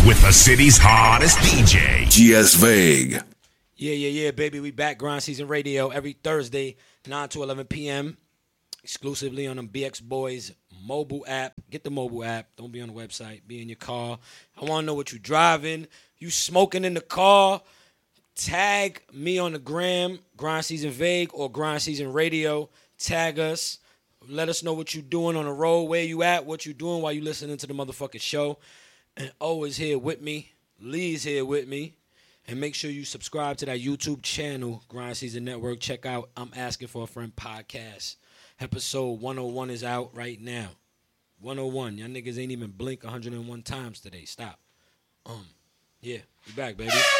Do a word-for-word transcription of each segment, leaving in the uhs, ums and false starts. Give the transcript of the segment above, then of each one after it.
with the city's hottest D J, G S Vague. Yeah, yeah, yeah, baby. We back. Grind Season Radio every Thursday, nine to eleven p.m. exclusively on the B X Boys mobile app. Get the mobile app. Don't be on the website. Be in your car. I want to know what you driving. You smoking in the car. Tag me on the gram, Grind Season Vague or Grind Season Radio. Tag us. Let us know what you doing on the road, where you at, what you doing while you listening to the motherfucking show. And O is here with me. Lee's here with me. And make sure you subscribe to that YouTube channel, Grind Season Network. Check out I'm Asking for a Friend podcast. Episode one oh one is out right now. one oh one. Y'all niggas ain't even blink one hundred one times today. Stop. Um, yeah, we back, baby. Babe,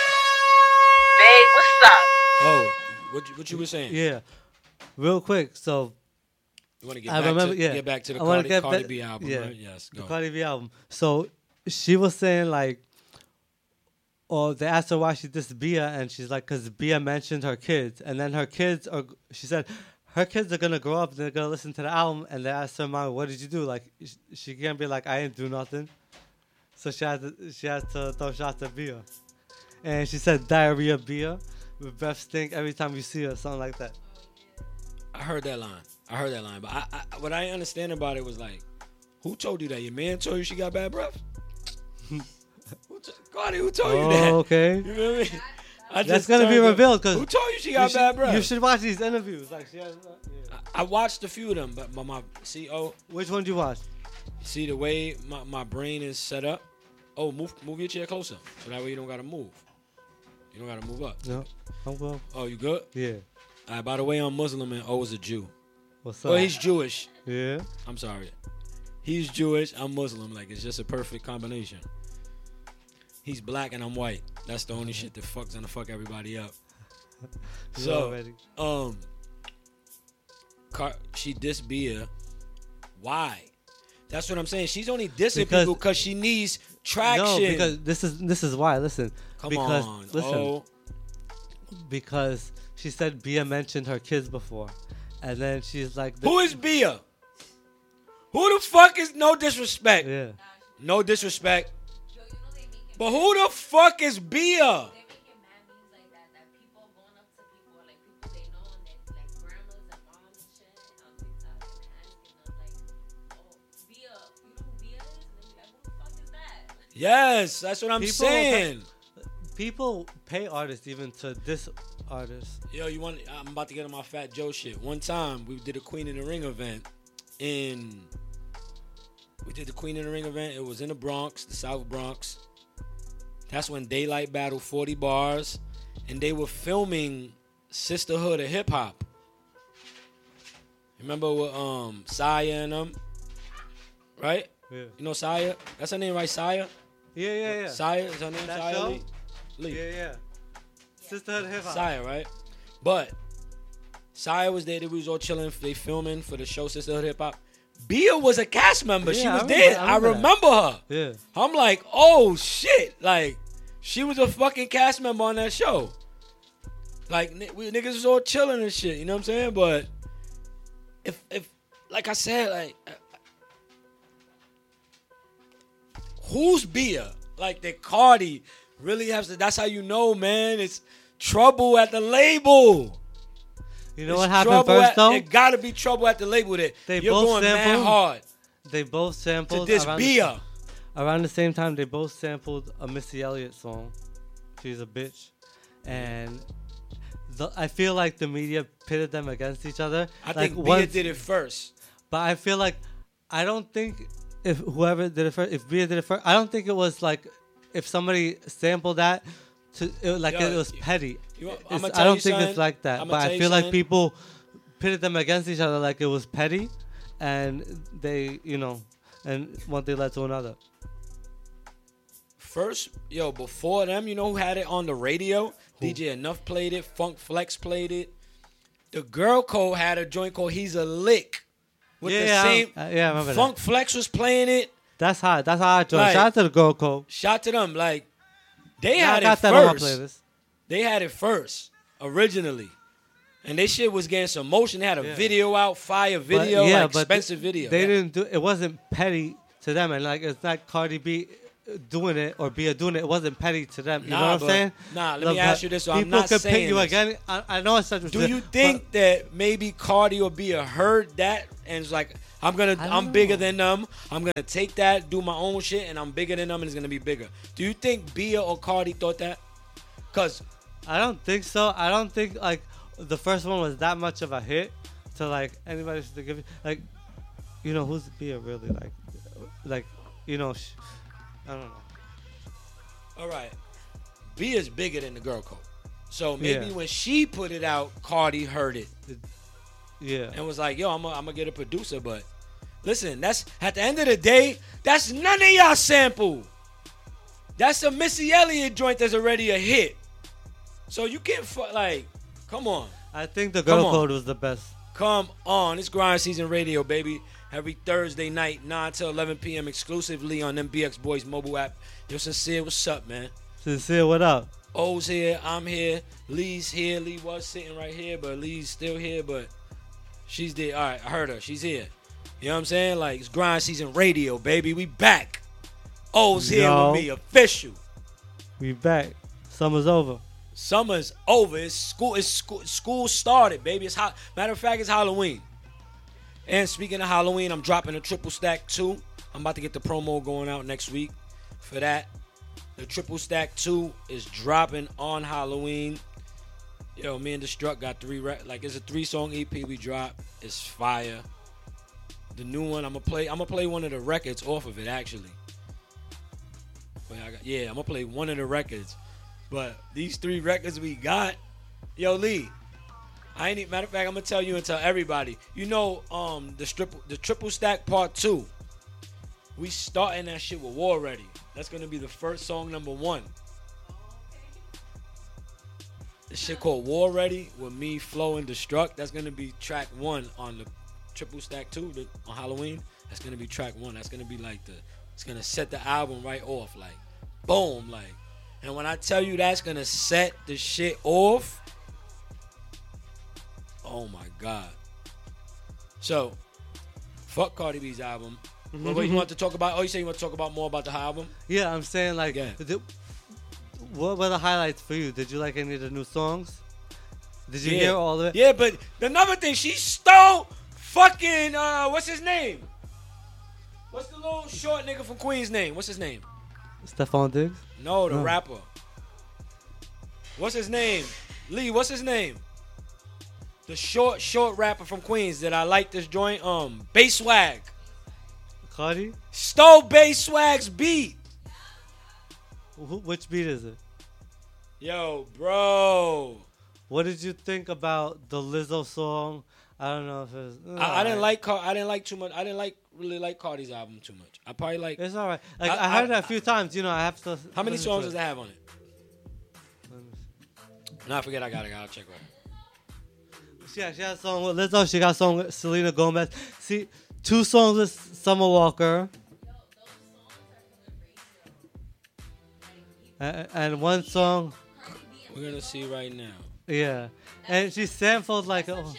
what's up? Oh, what you, what you were saying? Yeah, real quick. So you want to get I back remember, to yeah. get back to the I wanna Cardi, get Cardi ba- B album, yeah, right? Yes, go. The Cardi B album. So she was saying like, or they asked her why she dissed Bia, and she's like, because Bia mentioned her kids, and then her kids are. She said her kids are gonna grow up, and they're gonna listen to the album, and they asked her mom, "What did you do?" Like she can't be like, "I didn't do nothing." So she has to, she has to throw shots at Bia, and she said diarrhea Bia with breath stink every time you see her, something like that. I heard that line. I heard that line, but I, I, what I didn't understand about it was like, who told you that? Your man told you she got bad breath? who t- Cardi, who told oh, you that? okay. You know what I mean? I That's gonna be revealed because who told you she got you bad should, breath? You should watch these interviews. Like she has, uh, yeah. I, I watched a few of them, but my, my see oh Which one do you watch? see the way my, my brain is set up. Oh, move move your chair closer so that way you don't gotta move. You don't gotta move up. No, I'm good. Oh, you good? Yeah. All right, by the way, I'm Muslim and O is a Jew. What's up? Well, he's Jewish. Yeah. I'm sorry. He's Jewish. I'm Muslim. Like, it's just a perfect combination. He's black and I'm white. That's the only shit that fucks gonna fuck everybody up. So, already. um, Car- she dissed Bia. Why? That's what I'm saying. She's only dissing Because- people because she needs traction. No, because this is this is why. Listen. Come because, on. Listen. Oh, Because she said Bia mentioned her kids before, and then she's like, who is Bia? Who the fuck is, no disrespect? Yeah. No disrespect. But who the fuck is Bia? Yes, that's what I'm People saying. People pay artists even to diss artists. Yo, you want? I'm about to get on my Fat Joe shit. One time we did a Queen in the Ring event in. We did the Queen in the Ring event. It was in the Bronx, the South Bronx. That's when Daylight battled forty bars, and they were filming Sisterhood of Hip Hop. Remember with um Saya and them, right? Yeah. You know Saya? That's her name, right? Saya. Yeah, yeah, yeah. Saya is her name. That Saya show? Lee. Lee. Yeah, yeah. Sisterhood of Hip Hop. Saya, right? But Saya was there. They was all chilling. They filming for the show Sisterhood Hip Hop. Bia was a cast member. Yeah, she was I remember- there. I I remember remember her. Yeah. I'm like, oh shit! Like, she was a fucking cast member on that show. Like, n- we niggas was all chilling and shit. You know what I'm saying? But if if like I said, like, uh, who's Bia? Like, that Cardi really has to. That's how you know, man. It's trouble at the label. You know It's what happened trouble first at, though? There gotta be trouble at the label that They you're both going mad sampled hard They both to sampled this around Bia. The, around the same time. They both sampled a Missy Elliott song. She's a bitch, and the, I feel like the media pitted them against each other. I like think Bia once- did it first. But I feel like I don't think if whoever did it first, if Bia did it first, I don't think it was like if somebody sampled that to it, like Yo, it was petty. you want- It's- I'ma I tell don't you think something. it's like that. I'ma But tell I you feel like something. people pitted them against each other like it was petty, and they, you know, and one thing led to another. First, yo, before them, you know who had it on the radio? D J Enough played it. Funk Flex played it. The Girl Code had a joint called He's a Lick. With yeah, the yeah, same. I, yeah, I remember Funk that. Flex was playing it. That's hot. That's how I joined. Like- Shout out to the Girl Code. Shout to them. Like, they Yeah, I had got it that on my first. playlist. They had it first, originally. And they shit was getting some motion. They had a Yeah. video out, fire But, video, yeah, like but expensive th- video. They Yeah. didn't do. It wasn't petty to them, and like it's not Cardi B. doing it or Bia doing it, it wasn't petty to them. You Nah, know what I'm but- saying? nah, let The- me ask you this, so I'm people not could pick saying you this. again. I, I know it's such a Do you think that maybe Cardi or Bia heard that and it's like, I'm gonna, I don't I'm know. bigger than them. I'm gonna take that, do my own shit, and I'm bigger than them, and it's gonna be bigger. Do you think Bia or Cardi thought that? Cause I don't think so. I don't think like the first one was that much of a hit to like anybody to give it. Like, you know, who's Bia really like? Like, you know, sh- I don't know. all right, Bia's bigger than the girl code. So maybe Yeah. when she put it out, Cardi heard it Yeah. and was like, "Yo, I'm gonna get a producer." But listen, that's at the end of the day, that's none of y'all sample. That's a Missy Elliott joint that's already a hit. So you can't fu- like, come on, I think the Come girl on. code was the best. come on. It's Grind Season Radio, baby. Every Thursday night, nine to eleven p.m. exclusively on M B X Boys mobile app. Yo, Sincere, what's up, man? Sincere, what up? O's here, I'm here, Lee's here. Lee was sitting right here, but Lee's still here, but she's there. All right, I heard her. She's here. You know what I'm saying? Like, it's Grind Season Radio, baby. We back. O's here Yo. with me, official. We back. Summer's over. Summer's over. It's school. It's school. School started, baby. It's hot. Matter of fact, it's Halloween. And speaking of Halloween, I'm dropping a triple stack two. I'm about to get the promo going out next week for that. The triple stack two is dropping on Halloween. Yo, me and Destruct got three. Re- like it's a three song E P we dropped. It's fire. The new one, I'm gonna play. I'm gonna play one of the records off of it actually. Wait, I got, yeah, I'm gonna play one of the records. But these three records we got, yo Lee, I ain't even, matter of fact, I'm gonna tell you and tell everybody. You know, um, the triple the triple stack part two. We starting that shit with War Ready. That's gonna be the first song number one. This shit called War Ready with me, Flow, and Destruct. That's gonna be track one on the triple stack two the, on Halloween. That's gonna be track one. That's gonna be like the. It's gonna set the album right off, like, boom, like. And when I tell you that's gonna set the shit off, oh my god. So, fuck Cardi B's album. But what you want to talk about? Oh, you say you want to talk about more about the album? Yeah, I'm saying like, Yeah. the- what were the highlights for you? Did you like any of the new songs? Did you Yeah. hear all of it? Yeah, but another thing, she stole fucking uh, what's his name? What's the little short nigga from Queens name? What's his name? Stephon Diggs. No, the No. rapper. What's his name? Lee, what's his name? The short, short rapper from Queens that I like this joint. Um, Bass Swag. Cardi. Stole Bass Swag's beat. Wh- which beat is it? Yo, bro. What did you think about the Lizzo song? I don't know if it's. I, I didn't like Car- I didn't like too much. I didn't like really like Cardi's album too much. I probably like. It's all right. Like I- I, heard I- it a few times. You know, I have to. How many listen songs to does it have on it? No, I forget. I got it. I gotta check right. Yeah, she has a song with Lizzo. She got a song with Selena Gomez. See, two songs with Summer Walker. And, and one song, We're gonna see right now. yeah. And she sampled like, oh,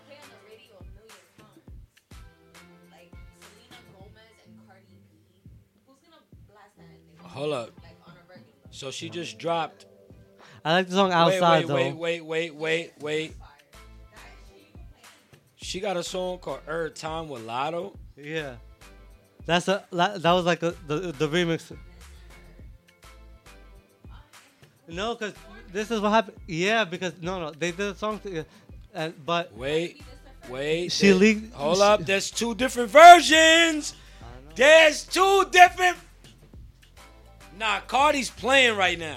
Hold up. So she just dropped. I like the song Wait, Outside wait, though. wait, wait, wait, wait, wait. She got a song called "Every Time" with Lotto. Yeah, that's a la- that was like a, the the remix. No, because this is what happened. Yeah, because no, no, they did a song, to, and but Wait, wait. She there- leaked- Hold she- up. There's two different versions. There's two different. Nah, Cardi's playing right now.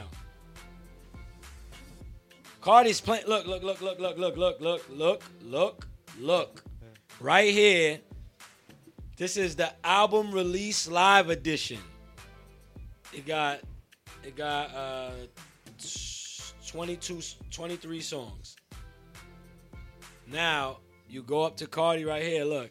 Cardi's playing. Look, look, look, look, look, look, look, look, look, look, look. Right here. This is the album release live edition. It got, it got uh, twenty-two, twenty-three songs. Now you go up to Cardi right here. Look.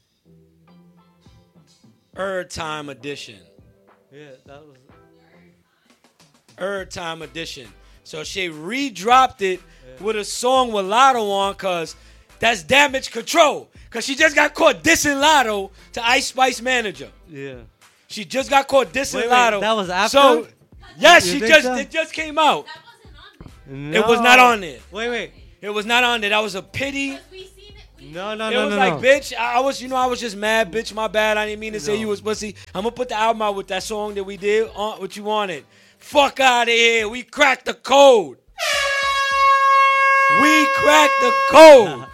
Third Time Edition. yeah, that was Third Time Edition. So she re-dropped it with a song with Lotto on, cause that's Damage Control. Cause she just got caught dissing Lotto to Ice Spice manager. yeah. She just got caught dissing Wait, wait, Lotto. that was after? So, yes, You she think just so? it just came out. That wasn't on there. It was not on there. Wait, wait. It was not on there. That was a pity. Because we seen it. We No, no, It no, was no, like, no. bitch, I I was, you know, I was just mad, bitch. My bad. I didn't mean to say No. you was pussy. I'm gonna put the album out with that song that we did. Uh, what you wanted? Fuck out of here. We cracked the code. We cracked the code.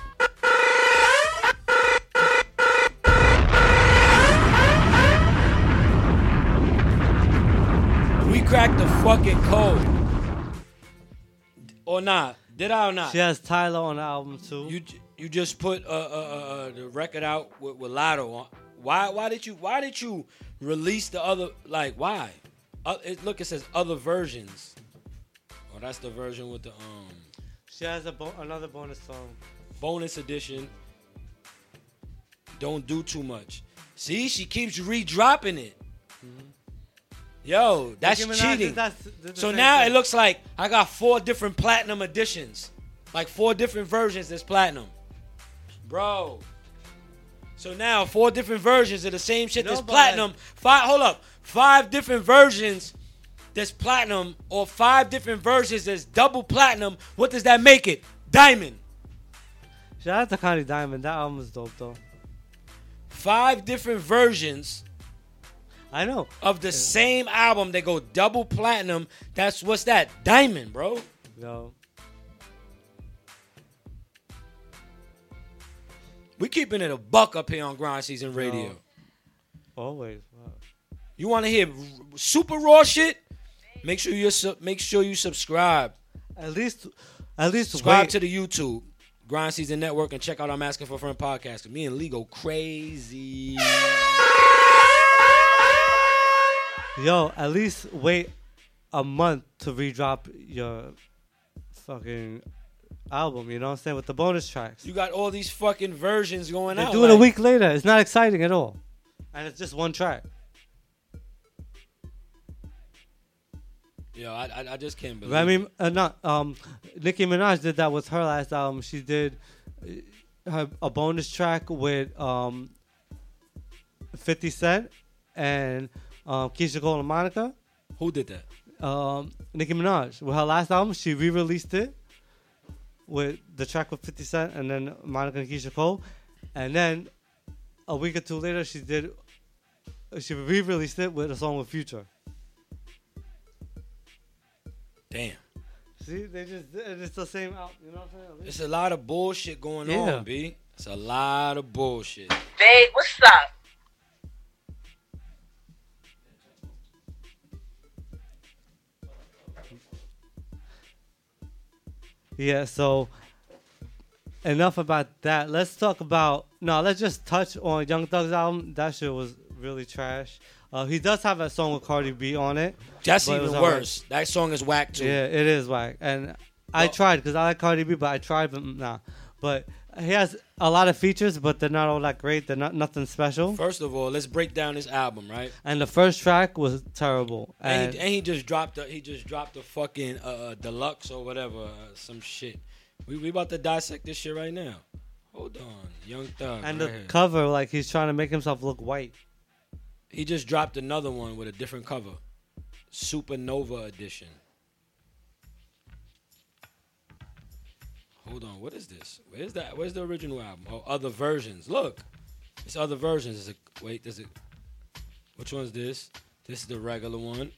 We cracked the fucking code. Or not? Did I or not? She has Tyler on the album too. You you just put uh, uh, uh, uh, the record out with, with Lotto on. Why why did you why did you release the other like why? Uh, it, look, it says other versions. Oh, that's the version with the um She has a bo- another bonus song. bonus edition. Don't do too much. See, she keeps re-dropping it. Yo, that's Nicki Minaj cheating. did that- did the So same now thing. it looks like I got four different platinum editions. Like four different versions that's platinum. Bro. So now four different versions of the same shit No, that's but platinum. Five hold up. Five different versions that's platinum or five different versions that's double platinum. What does that make it? Diamond. Shout out to Connie Diamond. That album is dope though. Five different versions I know. of the same album that go double platinum. That's what's that? Diamond, bro. No. We keeping it a buck up here on Grind Season Radio. No. Always. Wow. You want to hear r- super raw shit? Make sure you su- make sure you subscribe. At least, at least Subscribe wait. to the YouTube Grind Season Network and check out I'm Asking for a Friend podcast. 'Cause me and Lee go crazy. Yo, at least wait a month to redrop your fucking album. You know what I'm saying? With the bonus tracks. You got all these fucking versions going They out. do it a like- week later. It's not exciting at all, and it's just one track. Yo, I, I I just can't believe. I it. mean, uh, not um, Nicki Minaj did that with her last album. She did uh, her a bonus track with um, fifty Cent and um, Keisha Cole and Monica. Who did that? Um, Nicki Minaj with her last album, she re-released it with the track with fifty Cent and then Monica and Keisha Cole, and then a week or two later, she did she re-released it with a song with Future. Damn. See, they just it's the same album. You know what I'm saying? It's a lot of bullshit going Yeah. on, B. It's a lot of bullshit. Babe, what's up? Yeah, so enough about that. Let's talk about no. Let's just touch on Young Thug's album. That shit was really trash. Uh, he does have a song with Cardi B on it. That's But it even was alright. worse. That song is whack too. Yeah, it is whack. And I Well- tried because I like Cardi B, but I tried, but nah. But he has a lot of features, but they're not all that great. They're not nothing special. First of all, let's break down this album, right? And the first track was terrible. And, And he, and he just dropped a he just dropped a fucking uh, deluxe or whatever, uh, some shit. We we about to dissect this shit right now. Hold on, Young Thug. and right the here. cover, like he's trying to make himself look white. He just dropped another one with a different cover, Supernova edition. Hold on, what is this? Where's that? Where's the original album? Oh, other versions. Look, it's other versions. Is it? Wait, does it? Which one's this? This is the regular one.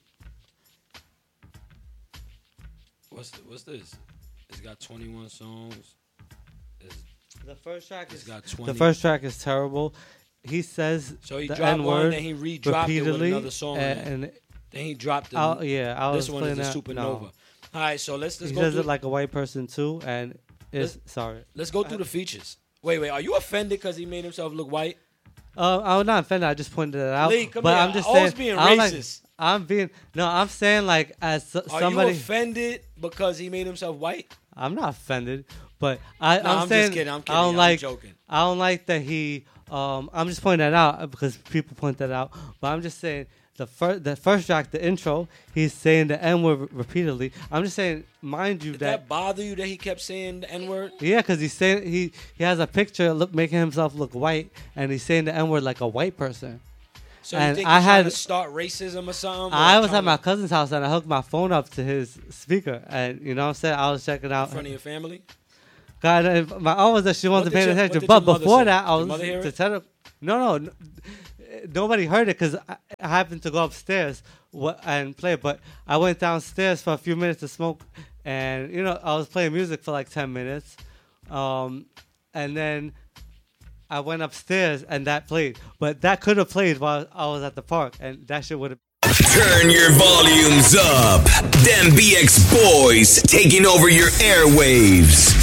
What's the, what's this? It's got twenty-one songs. It's, The first track it's is got twenty. the first track is terrible. He says So he the dropped N one, word then he re-dropped it with repeatedly, another song. in it. and, and Then he dropped the, I'll, yeah, I was this one is the playing Supernova. that- All no. right, so let's let's He go does through, it like a white person too, and it's sorry. let's go through the features. Wait, wait, are you offended because he made himself look white? Uh, I'm not offended. I just pointed it out. Lee, come but here. I'm just I saying. was being I'm like- racist. I'm being no. I'm saying like as so- Are somebody. you offended because he made himself white? I'm not offended, but I, No, I'm, I'm saying just kidding. I'm kidding. I don't I'm like. joking. I don't like that he. Um, I'm just pointing that out because people point that out. But I'm just saying the first, the first track, the intro, he's saying the N word repeatedly. I'm just saying, mind you, Did that, that bother you that he kept saying the N word? yeah, because he's saying he he has a picture look making himself look white, and he's saying the N word like a white person. So you and think I you're trying had to start racism or something? I Or was at trying my to- cousin's house and I hooked my phone up to his speaker, and you know what I'm saying. I was checking in out. front of your family. God, uh, my aunt was that she wasn't What did paying your- what attention. did But your mother before say? that, I Did was your mother hear to it? tell her. No, no, no, nobody heard it because I, I happened to go upstairs wh- and play. But I went downstairs for a few minutes to smoke, and you know I was playing music for like ten minutes, um, and then I went upstairs and that played. But that could have played while I was at the park, and that shit would have. Turn your volumes up. Them B X boys taking over your airwaves.